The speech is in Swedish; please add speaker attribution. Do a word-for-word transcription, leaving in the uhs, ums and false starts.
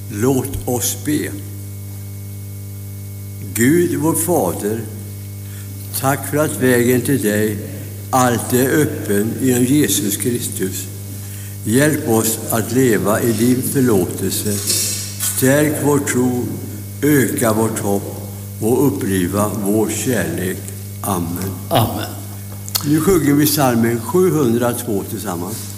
Speaker 1: Låt oss be. Gud, vår Fader, tack för att vägen till dig alltid är öppen genom Jesus Kristus. Hjälp oss att leva i din förlåtelse. Stärk vår tro, öka vårt hopp och uppliva vår kärlek. Amen.
Speaker 2: Amen.
Speaker 1: Nu sjunger vi psalmen sjuhundratvå tillsammans.